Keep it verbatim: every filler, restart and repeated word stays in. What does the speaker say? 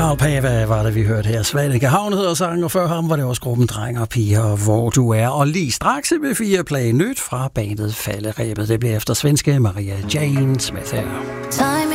Carl Pava var det, vi hørte her. Svanike Havn hedder sangen, og før ham var det også gruppen Dreng og Piger, Hvor du er. Og lige straks med fire play nyt fra bandet Falderebet. Det bliver efter svenske Maria Jane Smith her.